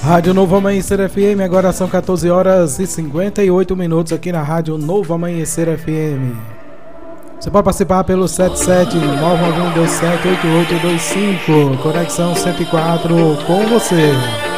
Rádio Novo Amanhecer FM, agora são 14 horas e 58 minutos aqui na Rádio Novo Amanhecer FM. Você pode participar pelo 77-99127-8825, Conexão 104 com você.